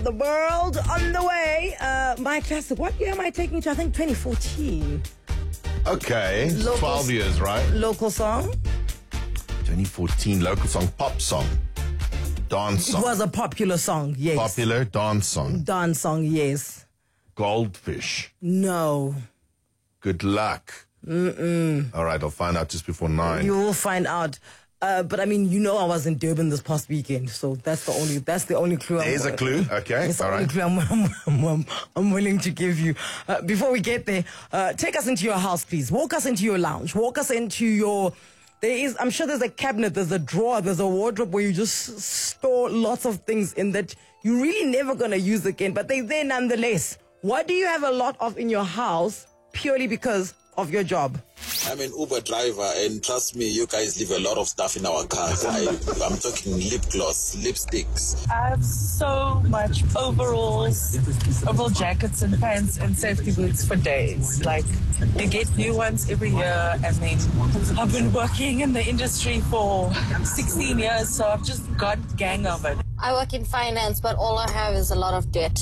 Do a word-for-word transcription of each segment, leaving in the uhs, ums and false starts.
The world on the way. Uh, my classic. What year am I taking to? I think twenty fourteen. Okay, Local twelve years, right? Local song. twenty fourteen local song, pop song, dance It song. was a popular song, yes. Popular dance song. Dance song, yes. Goldfish. No. Good luck. Mm-mm. All right, I'll find out just before nine. You will find out. Uh, but I mean, you know, I was in Durban this past weekend, so that's the only that's the only clue. There's I'm, a clue. Okay, It's the all only right. clue I'm, I'm, I'm, I'm, I'm willing to give you. Uh, before we get there, uh, take us into your house, please. Walk us into your lounge. Walk us into your. There is, I'm sure there's a cabinet, there's a drawer, there's a wardrobe where you just store lots of things in that you're really never gonna use again, but they're there nonetheless. What do you have a lot of in your house purely because of your job? I'm an Uber driver, and trust me, you guys leave a lot of stuff in our cars. I, I'm talking lip gloss, lipsticks. I have so much overalls, overall jackets and pants and safety boots for days. Like, you get new ones every year, and then I've been working in the industry for sixteen years, so I've just got gang of it. I work in finance, but all I have is a lot of debt.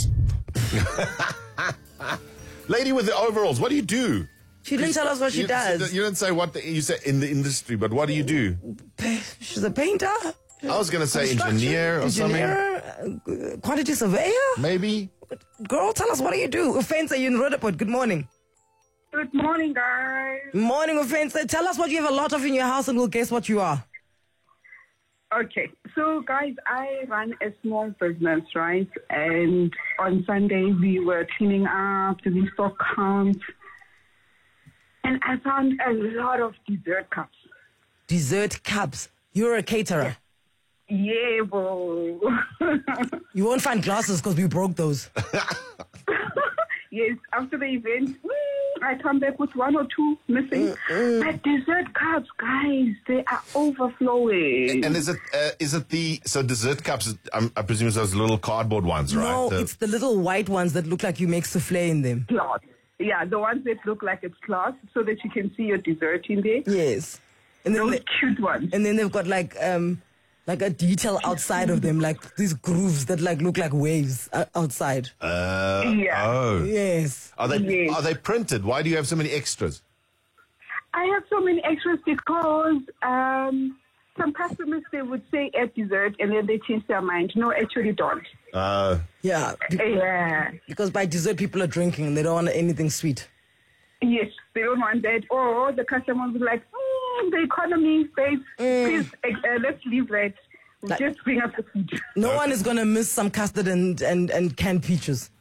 Lady with the overalls, what do you do? She didn't tell us what she you, does. You didn't say what the, you said in the industry, but what do you do? She's a painter. I was going to say Construction, engineer or engineer, something. Uh, quantity surveyor? Maybe. Girl, tell us, what do you do? Offense, you in Rudaport. Good morning. Good morning, guys. Morning, Offense. Tell us what you have a lot of in your house and we'll guess what you are. Okay, so guys, I run a small business, right? And on Sunday we were cleaning up, doing stock counts, and I found a lot of dessert cups. Dessert cups. You're a caterer. Yeah, bro. You won't find glasses because we broke those. Yes, after the event, mm, I come back with one or two missing. Mm-hmm. But dessert cups, guys, they are overflowing. And is it uh, is it the so dessert cups? I'm, I presume it's those little cardboard ones, right? No, The- it's the little white ones that look like you make souffle in them. Cloth. Yeah, the ones that look like it's cloth so that you can see your dessert in there. Yes. And then Those they, cute ones. and then they've got like um like a detail outside of them, like these grooves that like look like waves uh, outside. Uh, Yeah. Oh. Yes. Are they Yes. are they printed? Why do you have so many extras? I have so many extras because um, some customers, they would say add dessert and then they change their mind. No, actually don't. Uh, Yeah. Be- Yeah. because by dessert people are drinking and they don't want anything sweet. Yes, they don't want that. Or the customer will be like, mm, the economy, babe, please, uh, let's leave that. Like- Just bring us the food. No one is gonna miss some custard and, and, and canned peaches.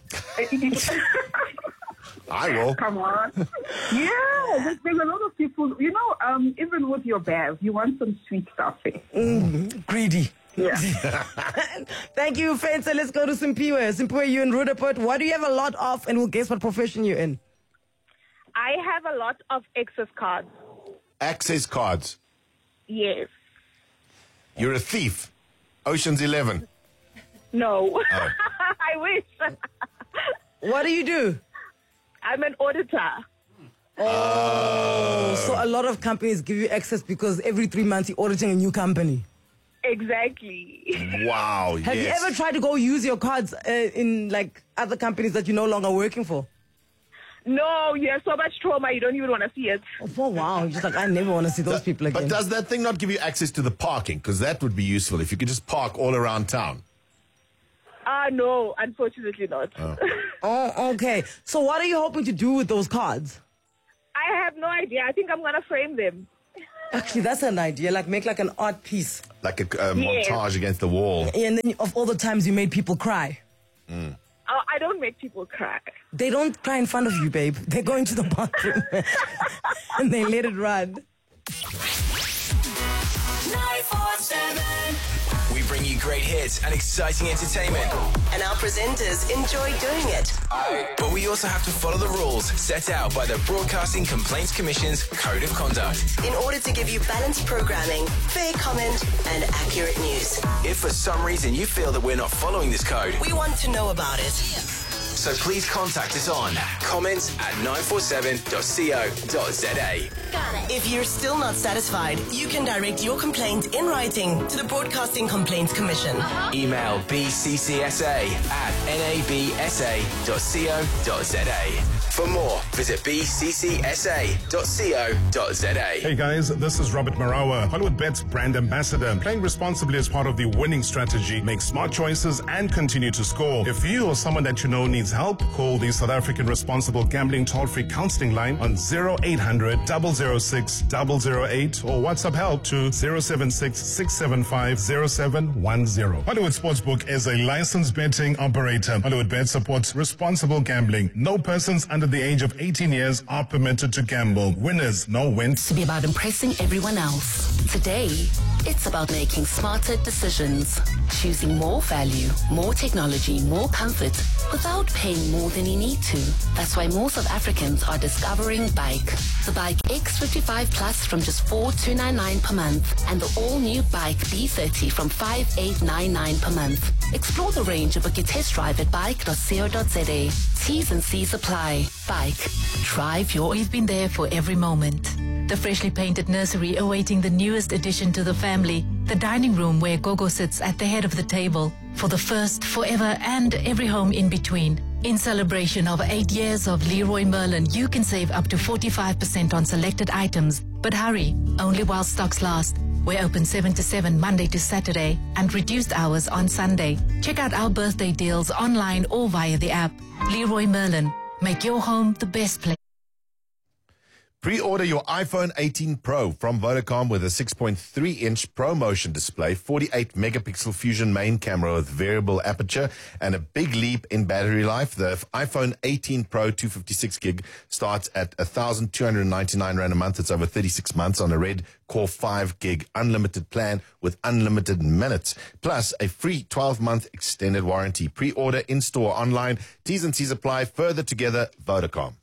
I will. Come on. Yeah, there's, there's a lot of people, you know, um, even with your bev, you want some sweet stuff. Eh? Mm, greedy. Yeah. Thank you, Fencer. Let's go to Simpiwe. Simpiwe, you in Rudaport. What do you have a lot of? And we'll guess what profession you're in. I have a lot of access cards. Access cards. Yes. You're a thief. Ocean's Eleven. No. Oh. I wish. What do you do? I'm an auditor. Oh, so a lot of companies give you access because every three months you're auditing a new company. Exactly. Wow. Have yes. you ever tried to go use your cards uh, in like other companies that you're no longer working for? No, you have so much trauma, you don't even want to see it. Oh, wow. You're just like, I never want to see those people again. But does that thing not give you access to the parking? Because that would be useful if you could just park all around town. Ah, uh, no, unfortunately not. Oh. Oh, okay. So what are you hoping to do with those cards? I have no idea. I think I'm going to frame them. Actually, that's an idea. Like, make like an art piece. Like a, a Yes. montage against the wall. And then of all the times you made people cry. Mm. Uh, I don't make people cry. They don't cry in front of you, babe. They go into the bathroom and they let it run. nine four seven. We bring you great hits and exciting entertainment. And our presenters enjoy doing it. But we also have to follow the rules set out by the Broadcasting Complaints Commission's Code of Conduct. In order to give you balanced programming, fair comment, and accurate news. If for some reason you feel that we're not following this code, We want to know about it. So please contact us on comments at nine four seven dot co dot za. If you're still not satisfied, you can direct your complaint in writing to the Broadcasting Complaints Commission. Email b c c s a at n a b s a dot co dot za. For more, visit b c c s a dot co dot za. Hey guys, this is Robert Marawa, Hollywood Bet's brand ambassador. Playing responsibly is part of the winning strategy. Make smart choices and continue to score. If you or someone that you know needs help, call the South African Responsible Gambling toll-free counseling line on zero eight hundred, zero zero six, zero zero eight or WhatsApp help to zero seven six, six seven five, zero seven one zero. Hollywood Sportsbook is a licensed betting operator. Hollywood Bet supports responsible gambling. No persons under the age of eighteen years are permitted to gamble. Winners, no wins. To be about impressing everyone else. Today, it's about making smarter decisions. Choosing more value, more technology, more comfort without paying more than you need to. That's why more South Africans are discovering Bike. The Bike X fifty-five Plus from just four thousand two hundred ninety-nine per month and the all-new Bike B thirty from five thousand eight hundred ninety-nine per month. Explore the range and book your test drive at bike dot co dot za. T's and C's apply. Bike. Drive your... We've been there for every moment. The freshly painted nursery awaiting the newest addition to the family. The dining room where Gogo sits at the head of the table. For the first, forever, and every home in between. In celebration of eight years of Leroy Merlin, you can save up to forty-five percent on selected items. But hurry, only while stocks last. We're open seven to seven Monday to Saturday and reduced hours on Sunday. Check out our birthday deals online or via the app. Leroy Merlin. Make your home the best place. Pre-order your iPhone eighteen Pro from Vodacom with a six point three inch ProMotion display, forty-eight megapixel Fusion main camera with variable aperture, and a big leap in battery life. The iPhone eighteen Pro two fifty-six gig starts at one thousand two hundred ninety-nine rand a month. It's over thirty-six months on a Red Core five gig unlimited plan with unlimited minutes, plus a free twelve month extended warranty. Pre-order in-store online. T's and C's apply. Further together, Vodacom.